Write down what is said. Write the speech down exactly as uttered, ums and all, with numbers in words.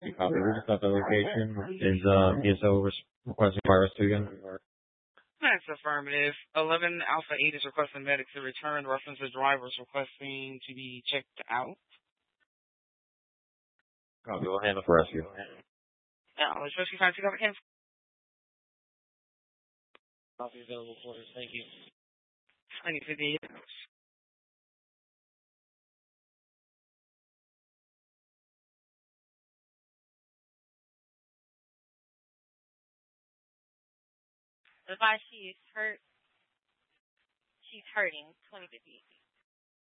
You copy. We just got the location. Is uh, B S O res- requesting virus two again? Or? That's affirmative. eleven Alpha eight is requesting medics to return. Reference to drivers requesting to be checked out. Copy. We'll handle for rescue. Yeah, let's rescue five two cover cancel. Copy available quarters. Thank you. twenty fifty-eight. Advise she is hurt. She's hurting. twenty fifty-eight.